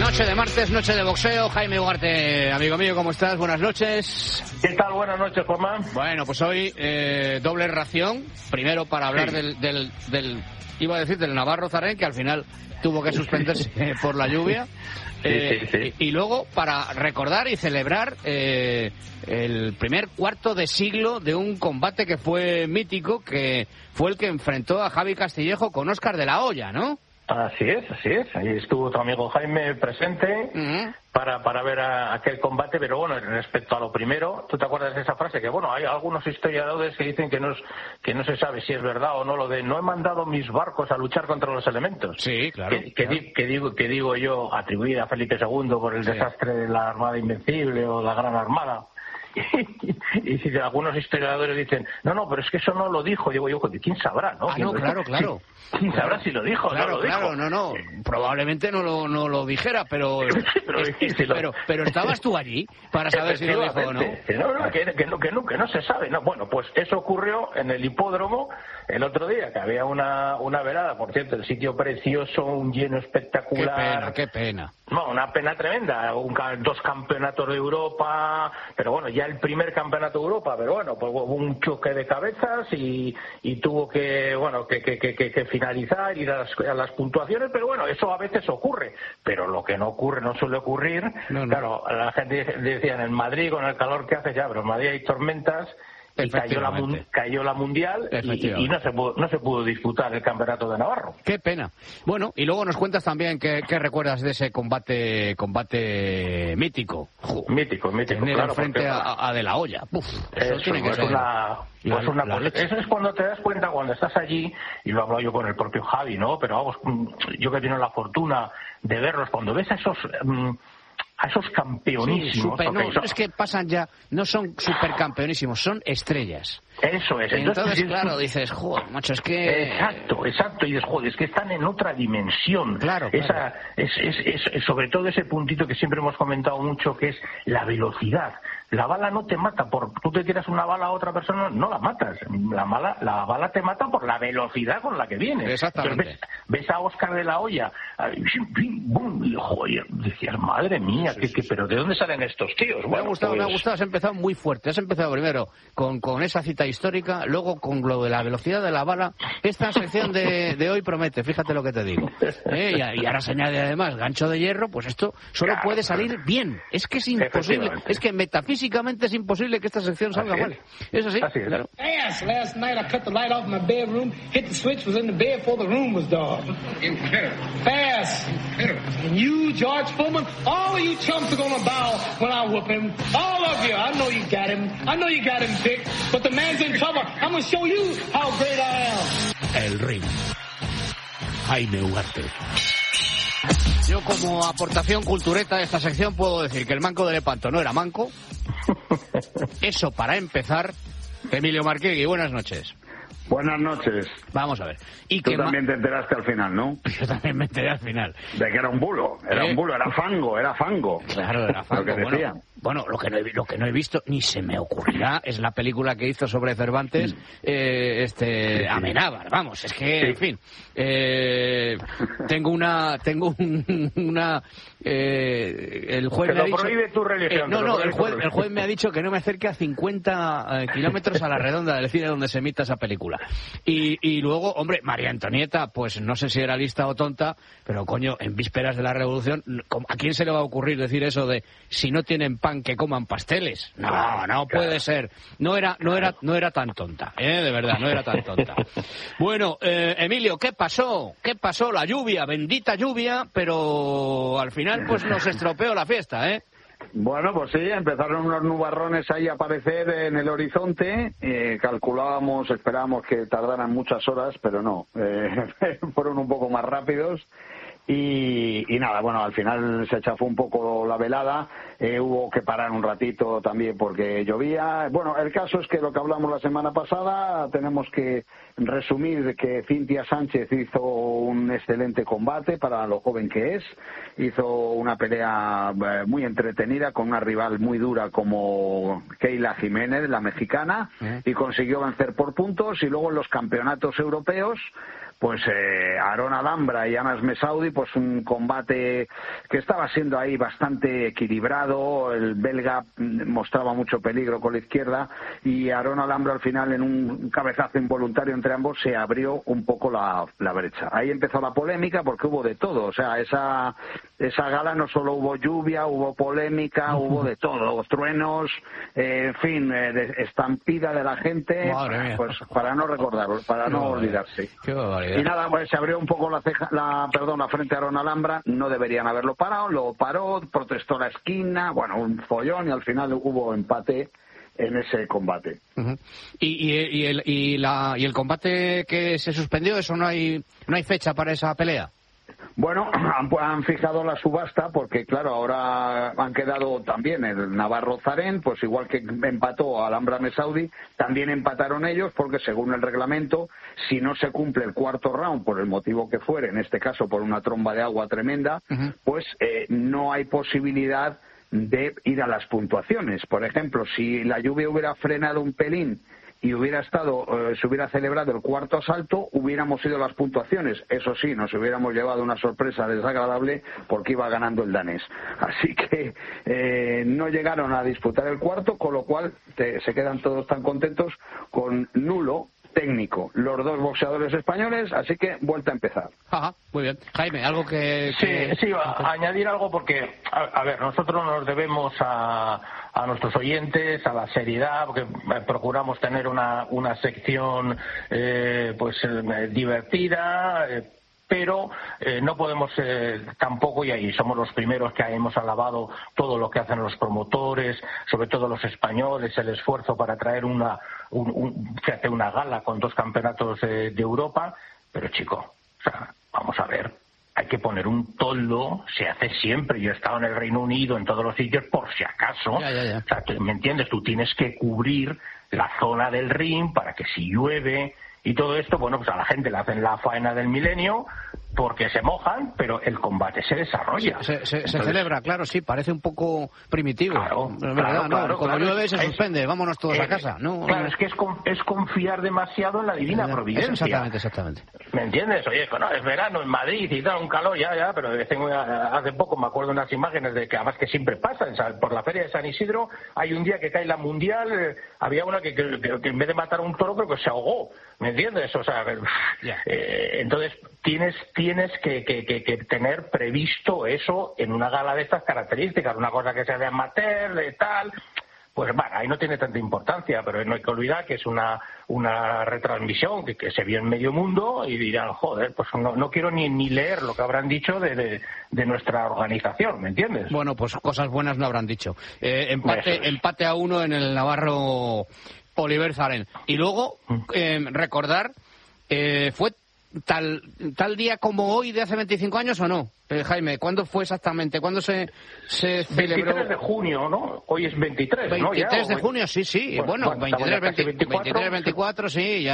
Noche de martes, noche de boxeo. Jaime Ugarte, amigo mío, ¿cómo estás? Buenas noches. ¿Qué tal? Buenas noches, Juanma. Bueno, pues hoy doble ración. Primero para hablar del iba a decir del Navarro Zarén, que al final tuvo que suspenderse por la lluvia. Y luego para recordar y celebrar el primer cuarto de siglo de un combate que fue mítico, que fue el que enfrentó a Javi Castillejo con Óscar de la Hoya, ¿no? Así es. Ahí estuvo tu amigo Jaime presente para ver aquel combate. Pero bueno, respecto a lo primero, ¿tú te acuerdas de esa frase? Que bueno, hay algunos historiadores que dicen que no se sabe si es verdad o no, lo de no he mandado mis barcos a luchar contra los elementos. Sí, claro. Que digo yo, atribuida a Felipe II por el desastre de la Armada Invencible o la Gran Armada. Y si algunos historiadores dicen, no, pero es que eso no lo dijo, digo yo, ¿quién sabrá? ¿No? Claro. ¿Quién sabrá si lo dijo o no lo dijo? No, probablemente no lo dijera, pero estabas tú allí para saber si lo dijo o no. Que no se sabe. No, bueno, pues eso ocurrió en el hipódromo el otro día, que había una velada, por cierto, el sitio precioso, un lleno espectacular. Qué pena. No, una pena tremenda, 2 campeonatos de Europa, pero bueno, ya el primer campeonato de Europa, pero bueno, pues hubo un choque de cabezas y tuvo que finalizar, ir a las puntuaciones, pero bueno, eso a veces ocurre, pero lo que no suele ocurrir, no. Claro, la gente decía en Madrid con el calor que hace ya, pero en Madrid hay tormentas. Y cayó la Mundial y no se pudo disputar el Campeonato de Navarro. Qué pena. Bueno, y luego nos cuentas también qué recuerdas de ese combate mítico. Mítico, claro. Frente a De la Hoya. Eso es cuando te das cuenta, cuando estás allí, y lo hablo yo con el propio Javi, ¿no? Pero vamos, yo que he tenido la fortuna de verlos, cuando ves a esos campeonísimos. Es que pasan ya, no son supercampeonísimos, son estrellas. Eso es. Entonces claro, dices, joder, macho, es que... Exacto, y dices, joder, es que están en otra dimensión. Claro. Es sobre todo ese puntito que siempre hemos comentado mucho, que es la velocidad. La bala no te mata tú te tiras una bala a otra persona, no la matas. La bala te mata por la velocidad con la que viene. Exactamente. Ves a Óscar de la Hoya, ¡bum! Y joder, decías, madre mía, pero ¿de dónde salen estos tíos? Me ha gustado, has empezado muy fuerte. Has empezado primero con esa cita histórica, luego con lo de la velocidad de la bala. Esta sección de hoy promete, fíjate lo que te digo. Y ahora se añade además gancho de hierro, pues esto solo puede salir bien. Es que es imposible, es que metafísicamente es imposible que esta sección salga mal. ¿Es así? Así es. Claro. Last night I cut the light off my bedroom, hit the switch, was in the bed before the room was dark. Fast. And you, George Foreman, all of you chumps are gonna bow when I whoop him. All of you. I know you got him, Dick. But the man's in trouble. I'm gonna show you how great I am. El ring. Jaime Ugarte. Yo, como aportación cultureta de esta sección, puedo decir que el manco de Lepanto no era manco. Eso para empezar. Emilio Marquegui, buenas noches. Buenas noches. Vamos a ver. Tú también te enteraste al final, ¿no? Yo también me enteré al final. De que era un bulo, era fango. Claro, era fango. Lo que decía. Bueno, lo que no he visto, ni se me ocurrirá, es la película que hizo sobre Cervantes, Amenábar. Vamos, es que, en fin, tengo una, el juez me ha dicho... prohíbe tu religión. El juez me ha dicho que no me acerque a 50 kilómetros a la redonda del cine donde se emita esa película. Y luego, hombre, María Antonieta, pues no sé si era lista o tonta, pero coño, en vísperas de la Revolución, ¿a quién se le va a ocurrir decir eso de si no tienen pan que coman pasteles? No puede ser. No era tan tonta, de verdad, no era tan tonta. Bueno, Emilio, ¿qué pasó? La lluvia, bendita lluvia, pero al final pues nos estropeó la fiesta, ¿eh? Bueno, pues sí, empezaron unos nubarrones ahí a aparecer en el horizonte. Esperábamos que tardaran muchas horas, pero no, fueron un poco más rápidos. Y nada, bueno, al final se chafó un poco la velada, hubo que parar un ratito también porque llovía. Bueno, el caso es que lo que hablamos la semana pasada, tenemos que resumir que Cintia Sánchez hizo un excelente combate para lo joven que es, hizo una pelea muy entretenida con una rival muy dura como Keila Jiménez, la mexicana, y consiguió vencer por puntos. Y luego en los campeonatos europeos, pues Aaron Alhambra y Anas Messaoudi, pues un combate que estaba siendo ahí bastante equilibrado. El belga mostraba mucho peligro con la izquierda y Aaron Alhambra al final, en un cabezazo involuntario entre ambos, se abrió un poco la brecha. Ahí empezó la polémica porque hubo de todo. O sea, esa gala no solo hubo lluvia, hubo polémica, hubo de todo, truenos, en fin, estampida de la gente, pues para no recordarlo, para no olvidarse. Y nada, pues se abrió un poco la frente a Aaron Alhambra. No deberían haberlo parado, lo paró, protestó la esquina, bueno, un follón, y al final hubo empate en ese combate. ¿Y el combate que se suspendió, eso no hay fecha para esa pelea? Bueno, han fijado la subasta porque, claro, ahora han quedado también el Navarro Zarén, pues igual que empató Alhambra Messaoudi, también empataron ellos porque, según el reglamento, si no se cumple el cuarto round, por el motivo que fuere, en este caso por una tromba de agua tremenda, pues no hay posibilidad de ir a las puntuaciones. Por ejemplo, si la lluvia hubiera frenado un pelín y se hubiera celebrado el cuarto asalto, hubiéramos ido a las puntuaciones. Eso sí, nos hubiéramos llevado una sorpresa desagradable porque iba ganando el danés. Así que no llegaron a disputar el cuarto, con lo cual se quedan todos tan contentos con nulo técnico los dos boxeadores españoles, así que vuelta a empezar. Ajá, muy bien. Jaime, algo que... Sí, añadir algo porque, a ver, nosotros nos debemos a nuestros oyentes, a la seriedad, porque procuramos tener una sección divertida, pero no podemos tampoco, y ahí somos los primeros que hemos alabado todo lo que hacen los promotores, sobre todo los españoles, el esfuerzo para traer una gala con 2 campeonatos de Europa, pero chico, o sea, vamos a ver, hay que poner un toldo, se hace siempre. Yo he estado en el Reino Unido, en todos los sitios, por si acaso. Ya. O sea, ¿me entiendes? Tú tienes que cubrir la zona del ring para que si llueve y todo esto, bueno, pues a la gente le hacen la faena del milenio porque se mojan, pero el combate se desarrolla. Sí, se celebra, claro, sí, parece un poco primitivo. Claro, como llueve se suspende, vámonos todos a casa. Claro, es que es confiar demasiado en la divina providencia. Exactamente. ¿Me entiendes? Oye, no, es verano en Madrid y da un calor, pero hace poco me acuerdo unas imágenes de que además que siempre pasa, por la feria de San Isidro hay un día que cae la Mundial, había una que en vez de matar a un toro creo que se ahogó, ¿me entiendes? O sea, entonces tienes que tener previsto eso en una gala de estas características, una cosa que sea de amateur, de tal. Pues bueno, ahí no tiene tanta importancia, pero no hay que olvidar que es una retransmisión que se vio en medio mundo y dirán, joder, pues no quiero ni leer lo que habrán dicho de nuestra organización, ¿me entiendes? Bueno, pues cosas buenas no habrán dicho. Empate a 1 en el Navarro Oliver Zarén. Y luego, recordar, ¿fue tal día como hoy de hace 25 años o no? Jaime, ¿cuándo fue exactamente? ¿Cuándo se celebró? 23 de junio, ¿no? Hoy es 23, ¿no? 23 de junio, sí. Bueno, 23, 24, sí,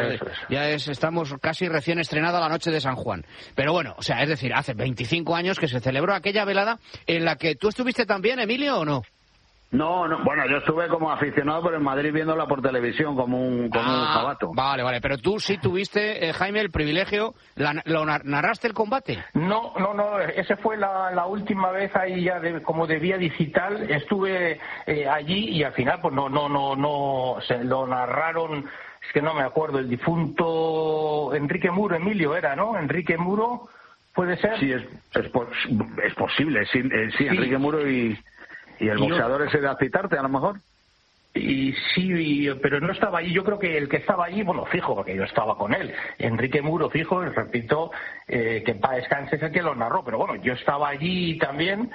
estamos casi recién estrenada la noche de San Juan. Pero bueno, o sea, es decir, hace 25 años que se celebró aquella velada en la que tú estuviste también, Emilio, ¿o no? No, bueno, yo estuve como aficionado por el Madrid viéndola por televisión como un jabato. Vale, pero tú sí tuviste, Jaime, el privilegio, ¿lo narraste el combate? No, ese fue la última vez ahí ya como de vía digital, estuve allí y al final pues no, se lo narraron, es que no me acuerdo, el difunto Enrique Muro, Emilio era, ¿no? Enrique Muro, ¿puede ser? Sí, es posible, sí, Enrique Muro y el boxeador ese de Acitarte, a lo mejor. Y sí, pero no estaba allí. Yo creo que el que estaba allí, bueno, fijo, porque yo estaba con él. Enrique Muro, fijo, repito, que en paz descanse es el que lo narró. Pero bueno, yo estaba allí también.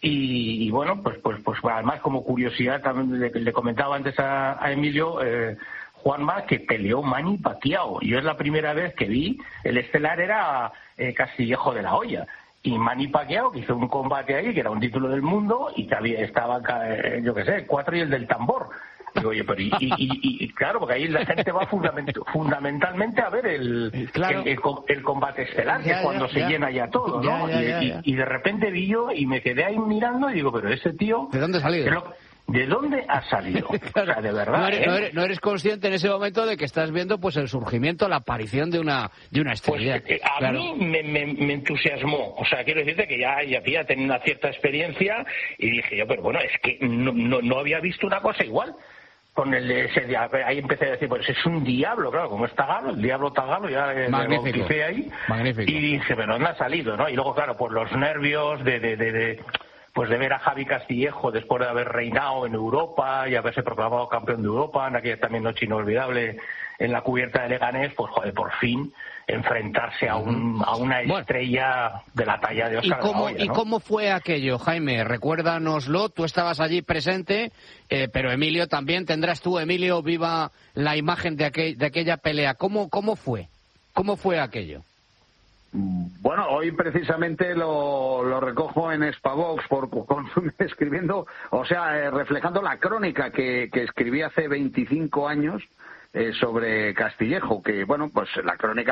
Y bueno, pues además como curiosidad, también le comentaba antes a Emilio, Juanma, que peleó Manny Pacquiao. Yo es la primera vez que vi, el estelar era Castillejo de la Hoya. Y Manny Pacquiao, que hizo un combate ahí, que era un título del mundo, y que estaba, yo qué sé, 4 y el del tambor. Digo, oye, pero y claro, porque ahí la gente va fundamentalmente a ver el combate estelar, que es cuando se llena ya todo, ¿no? Y de repente vi yo y me quedé ahí mirando y digo, pero ese tío... ¿De dónde salió? ¿De dónde ha salido? Claro, o sea, de verdad. No eres consciente en ese momento de que estás viendo pues el surgimiento, la aparición de una estrella. Pues, a mí me entusiasmó. O sea, quiero decirte que ya tenía una cierta experiencia y dije yo, pero bueno, es que no había visto una cosa igual. Con ahí empecé a decir, pues es un diablo, claro, como es Tagalo, el diablo Tagalo, ya le bauticé ahí. Magnífico. Y dije, pero ¿dónde ha salido, no? Y luego, claro, pues los nervios pues de ver a Javi Castillejo después de haber reinado en Europa y haberse proclamado campeón de Europa en aquella también noche inolvidable en la cubierta de Leganés, pues joder, por fin enfrentarse a una estrella de la talla de Óscar de la Hoya, ¿no? ¿Y cómo fue aquello, Jaime? Recuérdanoslo, tú estabas allí presente, pero Emilio también, tendrás tú, Emilio, viva la imagen de aquella pelea. ¿Cómo fue? ¿Cómo fue aquello? Bueno, hoy precisamente lo recojo en Spavox escribiendo, o sea, reflejando la crónica que escribí hace 25 años sobre Castillejo, que bueno, pues la crónica,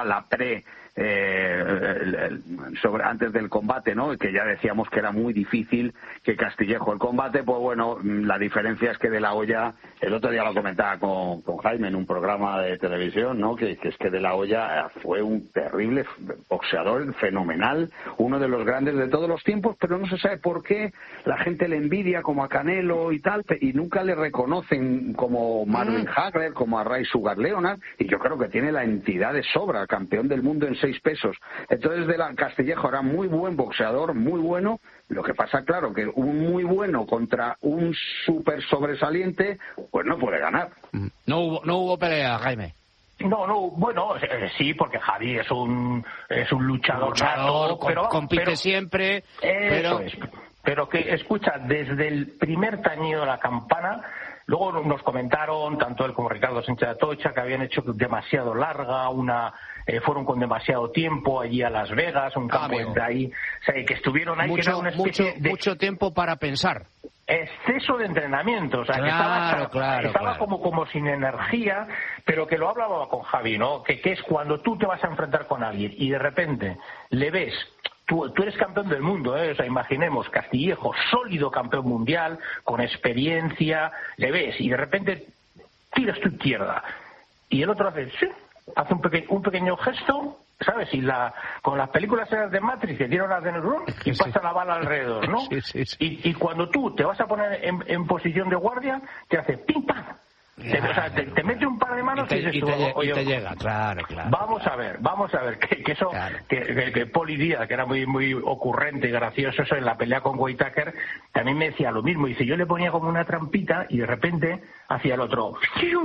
sobre antes del combate, ¿no? Que ya decíamos que era muy difícil que Castillejo el combate, pues bueno, la diferencia es que De la Hoya, el otro día lo comentaba con Jaime en un programa de televisión, ¿no? Que es que De la Hoya fue un terrible boxeador, fenomenal, uno de los grandes de todos los tiempos, pero no se sabe por qué la gente le envidia como a Canelo y tal, y nunca le reconocen como Marvin Hagler, como a Ray Sugar Leonard, y yo creo que tiene la entidad de sobra, campeón del mundo en 6 pesos. Entonces Castillejo era muy buen boxeador, muy bueno. Lo que pasa, claro, que un muy bueno contra un súper sobresaliente, pues no puede ganar. No hubo pelea, Jaime. No, bueno, sí, porque Javi es un luchador nato, pero compite siempre. Pero que, escucha, desde el primer tañido de la campana, luego nos comentaron, tanto él como Ricardo Sánchez Atocha, que habían hecho demasiado larga, fueron con demasiado tiempo allí a Las Vegas, un campo de ahí, o sea, que estuvieron ahí, que era una especie de mucho tiempo para pensar. Exceso de entrenamiento, o sea, claro, que estaba como sin energía, pero que lo hablaba con Javi, ¿no? Que es cuando tú te vas a enfrentar con alguien y de repente le ves. Tú eres campeón del mundo, o sea, imaginemos, Castillejo, sólido campeón mundial, con experiencia, le ves y de repente tiras tu izquierda y el otro hace un pequeño gesto, ¿sabes? Y con las películas de Matrix que tiran las de Neuron y pasa la bala alrededor, ¿no? Sí. Y cuando tú te vas a poner en posición de guardia, te hace pim pam. Te mete un par de manos y te llega, claro. Vamos a ver, que eso, claro. que Poli Díaz, que era muy, muy ocurrente y gracioso eso en la pelea con Whittaker, también me decía lo mismo. Dice, yo le ponía como una trampita y de repente hacía el otro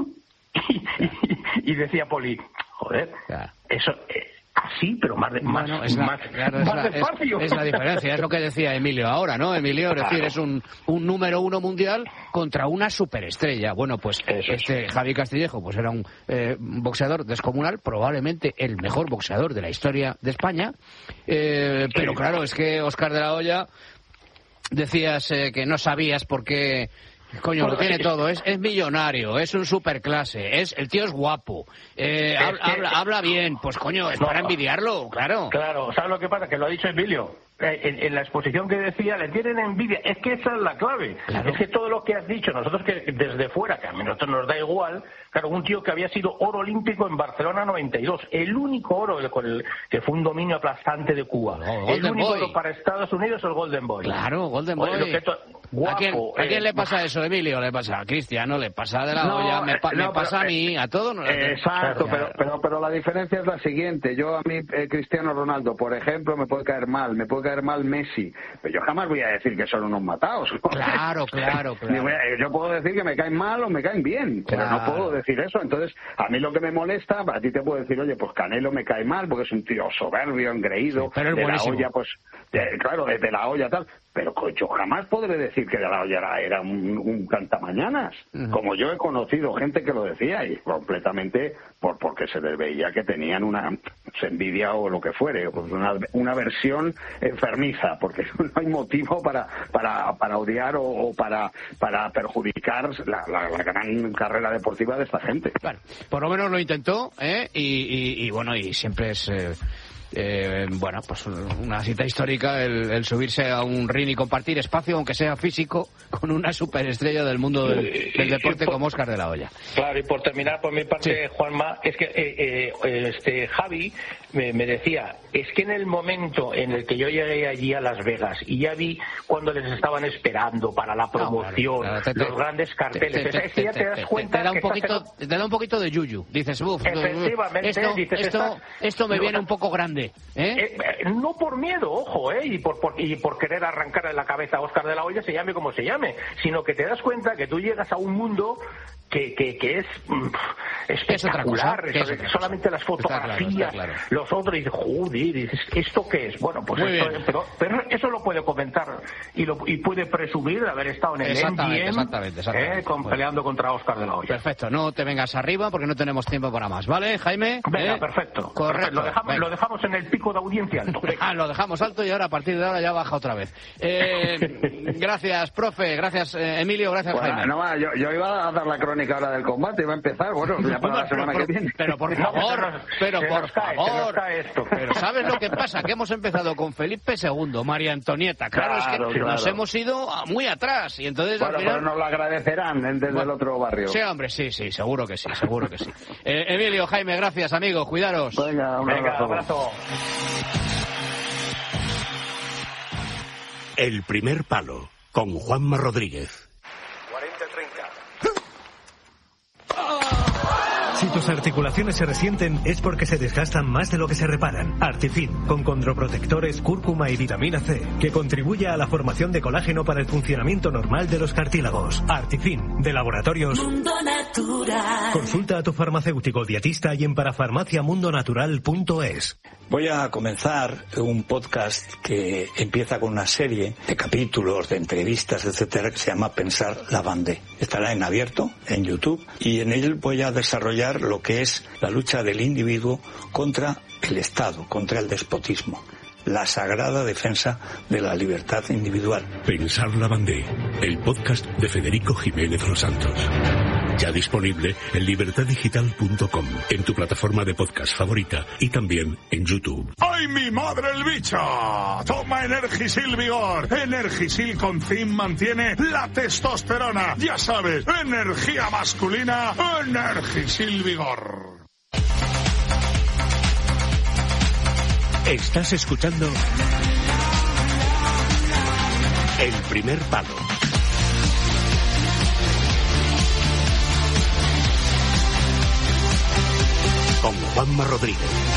y decía Poli, joder, claro. Eso... así, pero más despacio. Es la diferencia, es lo que decía Emilio ahora, ¿no? Emilio, es decir, es un número 1 mundial contra una superestrella. Bueno, pues Javi Castillejo pues era un boxeador descomunal, probablemente el mejor boxeador de la historia de España, pero claro, es que Óscar de la Hoya, decías que no sabías por qué. Coño, lo tiene todo, es millonario, es un superclase, el tío es guapo, habla bien, pues coño, es para envidiarlo, claro. Claro, ¿sabes lo que pasa? Que lo ha dicho Emilio. En la exposición que decía, le tienen envidia. Es que esa es la clave. Claro. Es que todo lo que has dicho, nosotros que desde fuera, que a nosotros nos da igual, claro, un tío que había sido oro olímpico en Barcelona 92, el único oro que fue un dominio aplastante de Cuba. El único oro para Estados Unidos es el Golden Boy. Claro, Golden Boy. Guapo, ¿A quién le pasa eso, Emilio? Le pasa a Cristiano, le pasa a De la Hoya, me pasa a mí, a todos. Exacto, pero la diferencia es la siguiente. Yo a mí, Cristiano Ronaldo, por ejemplo, me puede caer mal Messi, pero yo jamás voy a decir que son unos matados. Claro. Yo puedo decir que me caen mal o me caen bien, pero no puedo decir eso. Entonces, a mí lo que me molesta, a ti te puedo decir, oye, pues Canelo me cae mal porque es un tío soberbio, engreído, sí, pero es De buenísimo. la Hoya, pues, claro, De la Hoya tal, pero yo jamás podré decir que De la Hoya era un cantamañanas, como yo he conocido gente que lo decía y completamente porque se les veía que tenían una envidia o lo que fuere, pues una versión enfermiza, porque no hay motivo para odiar o para perjudicar la gran carrera deportiva de esta gente. Bueno, por lo menos lo intentó, y bueno, y siempre es bueno, pues una cita histórica el subirse a un ring y compartir espacio, aunque sea físico, con una superestrella del mundo del deporte como Óscar de la Hoya. Claro, y por terminar por mi parte, sí. Juanma, es que Javi me decía, es que en el momento en el que yo llegué allí a Las Vegas y ya vi cuando les estaban esperando para la promoción, los grandes carteles, es que ya te das cuenta te da un poquito de yuyu, dices, efectivamente, esto me viene un poco grande, no por miedo, ojo, y por querer arrancar en la cabeza a Óscar de la Hoya, se llame como se llame, sino que te das cuenta que tú llegas a un mundo que es espectacular, solamente las fotografías, claro. Los otros, y joder, ¿esto qué es? Bueno, pues esto, pero eso lo puede comentar y puede presumir de haber estado en el MGM peleando contra Óscar de la Hoya. Perfecto, no te vengas arriba porque no tenemos tiempo para más, ¿vale, Jaime? Venga, perfecto. Correcto. Lo dejamos en el pico de audiencia alto. Lo dejamos alto y ahora a partir de ahora ya baja otra vez. Gracias, profe, gracias, Emilio, gracias, Jaime. No, yo iba a dar la crónica ahora del combate, iba a empezar, ya para la semana que viene. Pero por favor, pero ¿sabes lo que pasa? Que hemos empezado con Felipe II, María Antonieta, claro. Nos hemos ido muy atrás y entonces bueno, al final... pero nos lo agradecerán desde el otro barrio. Sí, hombre, sí, seguro que sí. Emilio, Jaime, gracias, amigos, cuidaros. Venga, un abrazo. El primer palo, con Juanma Rodríguez. Si tus articulaciones se resienten es porque se desgastan más de lo que se reparan. Artifin, con condroprotectores, cúrcuma y vitamina C, que contribuye a la formación de colágeno para el funcionamiento normal de los cartílagos. Artifin, de Laboratorios Mundo Natural. Consulta a tu farmacéutico dietista y en parafarmaciamundonatural.es. Voy a comenzar un podcast que empieza con una serie de capítulos, de entrevistas, etcétera, que se llama Pensar la Bandé. Estará en abierto, en YouTube, y en él voy a desarrollar lo que es la lucha del individuo contra el Estado, contra el despotismo, la sagrada defensa de la libertad individual. Pensar la Bandé, el podcast de Federico Jiménez Los Santos. Ya disponible en libertaddigital.com, en tu plataforma de podcast favorita y también en YouTube. ¡Ay, mi madre el bicho! Toma Energisil Vigor. Energisil con zinc mantiene la testosterona. Ya sabes, energía masculina, Energisil Vigor. Estás escuchando El Primer Palo. Con Juanma Rodríguez.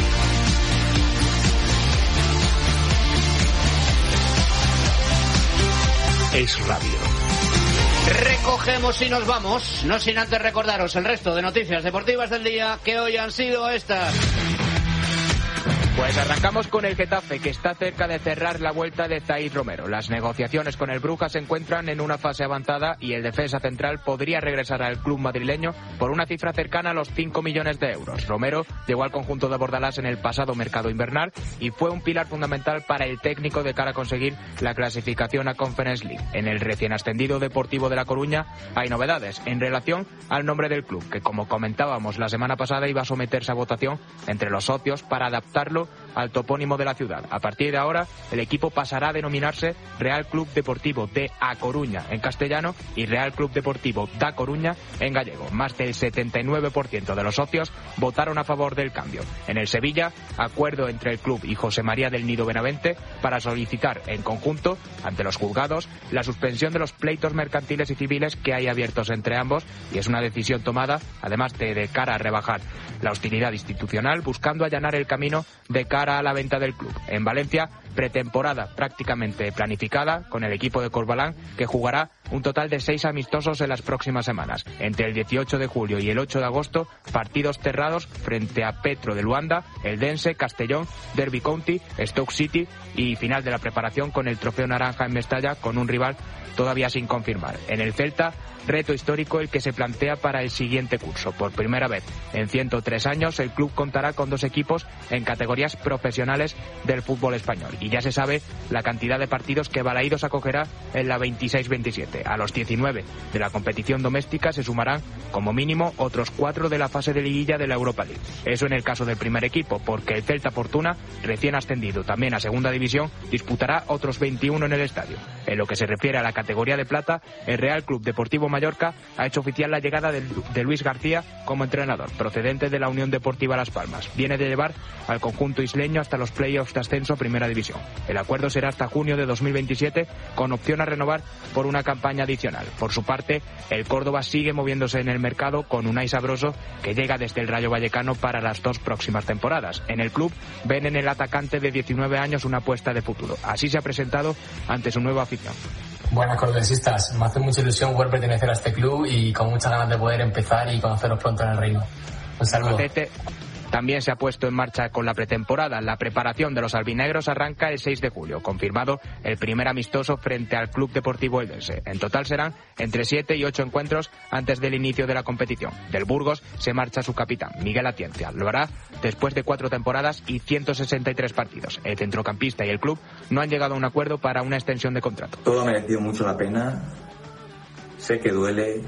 Es radio. Recogemos y nos vamos, no sin antes recordaros el resto de noticias deportivas del día, que hoy han sido estas. Pues arrancamos con el Getafe, que está cerca de cerrar la vuelta de Zaid Romero. Las negociaciones con el Brujas se encuentran en una fase avanzada y el defensa central podría regresar al club madrileño por una cifra cercana a los 5 millones de euros. Romero llegó al conjunto de Bordalás en el pasado mercado invernal y fue un pilar fundamental para el técnico de cara a conseguir la clasificación a Conference League. En el recién ascendido Deportivo de La Coruña hay novedades en relación al nombre del club, que como comentábamos la semana pasada iba a someterse a votación entre los socios para adaptarlo al topónimo de la ciudad. A partir de ahora, el equipo pasará a denominarse Real Club Deportivo de A Coruña en castellano y Real Club Deportivo da Coruña en gallego. Más del 79% de los socios votaron a favor del cambio. En el Sevilla, acuerdo entre el club y José María del Nido Benavente para solicitar en conjunto, ante los juzgados, la suspensión de los pleitos mercantiles y civiles que hay abiertos entre ambos, y es una decisión tomada, además de cara a rebajar la hostilidad institucional, buscando allanar el camino de cara a la venta del club. En Valencia, pretemporada prácticamente planificada con el equipo de Corbalán, que jugará un total de 6 amistosos en las próximas semanas. Entre el 18 de julio y el 8 de agosto, partidos cerrados frente a Petro de Luanda, Eldense, Castellón, Derby County, Stoke City y final de la preparación con el Trofeo Naranja en Mestalla, con un rival todavía sin confirmar. En el Celta, reto histórico el que se plantea para el siguiente curso. Por primera vez en 103 años, el club contará con 2 equipos en categorías profesionales del fútbol español. y ya se sabe la cantidad de partidos que Balaídos acogerá en la 26-27. A los 19 de la competición doméstica se sumarán como mínimo otros 4 de la fase de liguilla de la Europa League. Eso en el caso del primer equipo, porque el Celta Fortuna, recién ascendido también a segunda división, disputará otros 21 en el estadio. En lo que se refiere a la categoría de plata, el Real Club Deportivo Mallorca ha hecho oficial la llegada de Luis García como entrenador, procedente de la Unión Deportiva Las Palmas. Viene de llevar al conjunto isleño hasta los playoffs de ascenso a primera división. El acuerdo será hasta junio de 2027, con opción a renovar por una campaña adicional. Por su parte, el Córdoba sigue moviéndose en el mercado con Unai Sabroso, que llega desde el Rayo Vallecano para las 2 próximas temporadas. En el club ven en el atacante de 19 años una apuesta de futuro. Así se ha presentado ante su nueva afición. Buenas cordobesistas, me hace mucha ilusión poder pertenecer a este club y con muchas ganas de poder empezar y conoceros pronto en el reino. Un saludo. También se ha puesto en marcha con la pretemporada. La preparación de los albinegros arranca el 6 de julio, confirmado el primer amistoso frente al Club Deportivo Eldense. En total serán entre 7 y 8 encuentros antes del inicio de la competición. Del Burgos se marcha su capitán, Miguel Atienza. Lo hará después de 4 temporadas y 163 partidos. El centrocampista y el club no han llegado a un acuerdo para una extensión de contrato. Todo ha merecido mucho la pena. Sé que duele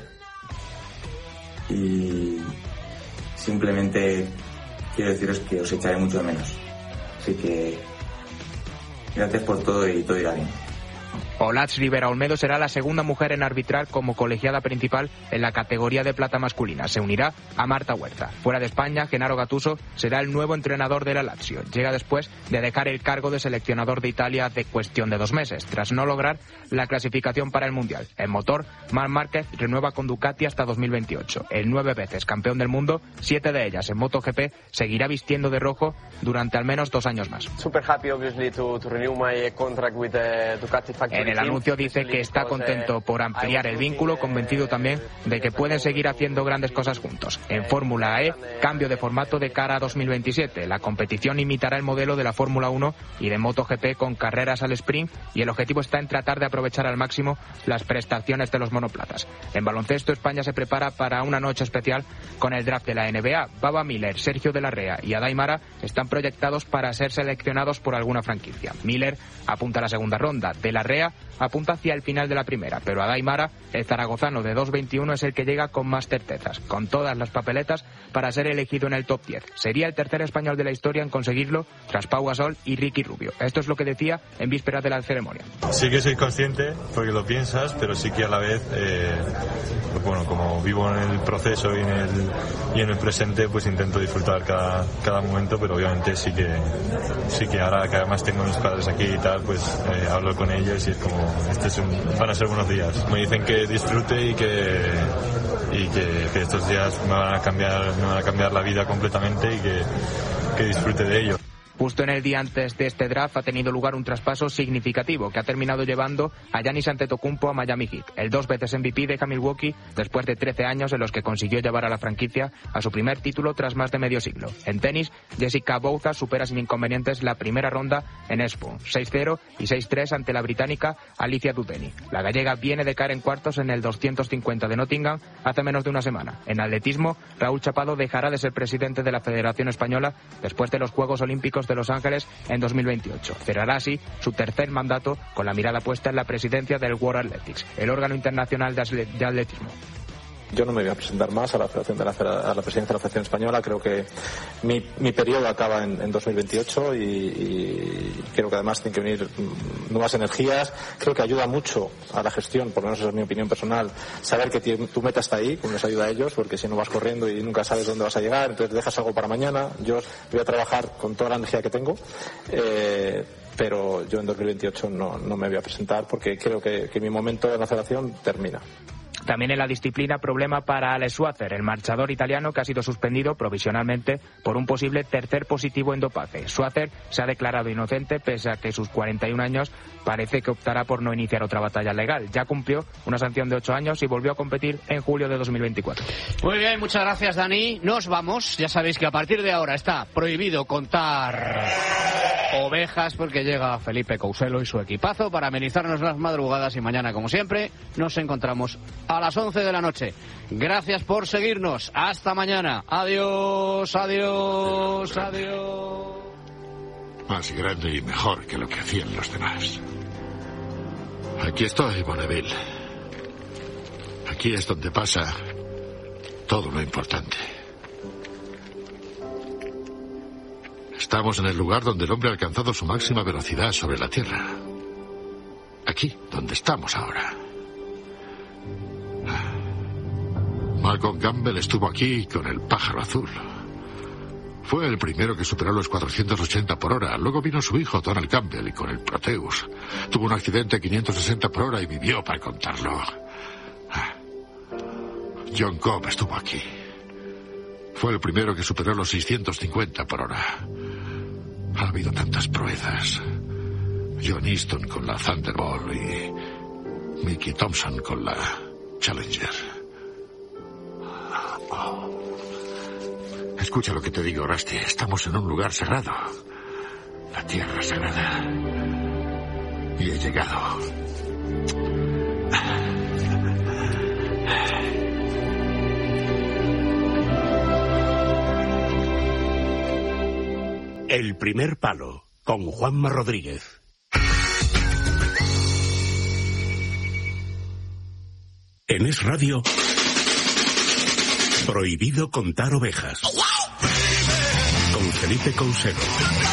y simplemente quiero deciros que os echaré mucho de menos. Así que gracias por todo y todo irá bien. Olatz Rivera Olmedo será la segunda mujer en arbitrar como colegiada principal en la categoría de plata masculina. Se unirá a Marta Huerta. Fuera de España, Gennaro Gattuso será el nuevo entrenador de la Lazio. Llega después de dejar el cargo de seleccionador de Italia de cuestión de 2 meses, tras no lograr la clasificación para el Mundial. En motor, Marc Márquez renueva con Ducati hasta 2028. El 9 veces campeón del mundo, 7 de ellas en MotoGP, seguirá vistiendo de rojo durante al menos 2 años más. Super happy obviously to renew my contract with the Ducati factory. En el anuncio dice que está contento por ampliar el vínculo, convencido también de que pueden seguir haciendo grandes cosas juntos. En Fórmula E, cambio de formato de cara a 2027. La competición imitará el modelo de la Fórmula 1 y de MotoGP con carreras al sprint, y el objetivo está en tratar de aprovechar al máximo las prestaciones de los monoplazas. En baloncesto, España se prepara para una noche especial con el draft de la NBA. Baba Miller, Sergio de la Rea y Adai Mara están proyectados para ser seleccionados por alguna franquicia. Miller apunta a la segunda ronda, de la Rea apunta hacia el final de la primera, pero Adai Mara, el zaragozano de 2.21, es el que llega con más certezas, con todas las papeletas para ser elegido en el top 10. Sería el tercer español de la historia en conseguirlo, tras Pau Gasol y Ricky Rubio. Esto es lo que decía en vísperas de la ceremonia. Sí que soy consciente, porque lo piensas, pero sí que a la vez, como vivo en el proceso y en el presente, pues intento disfrutar cada momento, pero obviamente sí que ahora que además tengo a mis padres aquí y tal, pues hablo con ellos y es como, van a ser buenos días. Me dicen que disfrute y que estos días me van a cambiar la vida completamente y que disfrute de ello. Justo en el día antes de este draft ha tenido lugar un traspaso significativo que ha terminado llevando a Giannis Antetokounmpo a Miami Heat. El 2 veces MVP deja Milwaukee después de 13 años en los que consiguió llevar a la franquicia a su primer título tras más de medio siglo. En tenis, Jessica Bouza supera sin inconvenientes la primera ronda en Espoo, 6-0 y 6-3 ante la británica Alicia Dudeni. La gallega viene de caer en cuartos en el 250 de Nottingham hace menos de una semana. En atletismo, Raúl Chapado dejará de ser presidente de la Federación Española después de los Juegos Olímpicos de Los Ángeles en 2028. Cerrará así su tercer mandato con la mirada puesta en la presidencia del World Athletics, el órgano internacional de atletismo. Yo no me voy a presentar más a la presidencia de la Federación Española. Creo que mi periodo acaba en 2028 y creo que además tienen que venir nuevas energías. Creo que ayuda mucho a la gestión, por lo menos esa es mi opinión personal, saber que tu meta está ahí, como les ayuda a ellos, porque si no vas corriendo y nunca sabes dónde vas a llegar, entonces dejas algo para mañana. Yo voy a trabajar con toda la energía que tengo, pero yo en 2028 no me voy a presentar porque creo que mi momento en la federación termina. También en la disciplina, problema para Alex Schwarzer, el marchador italiano que ha sido suspendido provisionalmente por un posible tercer positivo en dopaje. Schwarzer se ha declarado inocente pese a que sus 41 años parece que optará por no iniciar otra batalla legal. Ya cumplió una sanción de 8 años y volvió a competir en julio de 2024. Muy bien, muchas gracias, Dani. Nos vamos. Ya sabéis que a partir de ahora está prohibido contar ovejas porque llega Felipe Couselo y su equipazo para amenizarnos las madrugadas y mañana, como siempre, nos encontramos a las 11 de la noche. Gracias por seguirnos. Hasta mañana. Adiós, adiós, adiós. más grande y mejor que lo que hacían los demás. Aquí estoy, Bonneville. Aquí es donde pasa todo lo importante. Estamos en el lugar donde el hombre ha alcanzado su máxima velocidad sobre la Tierra. Aquí, donde estamos ahora. Malcolm Campbell estuvo aquí con el pájaro azul. Fue el primero que superó los 480 por hora. Luego vino su hijo, Donald Campbell, y con el Proteus. Tuvo un accidente a 560 por hora y vivió para contarlo. John Cobb estuvo aquí. Fue el primero que superó los 650 por hora. Ha habido tantas proezas. John Easton con la Thunderbolt y Mickey Thompson con la Challenger. Escucha lo que te digo, Rusty. Estamos en un lugar sagrado. La tierra sagrada. Y he llegado. El primer palo, con Juanma Rodríguez. En Es Radio, prohibido contar ovejas. Con Felipe Couseiro.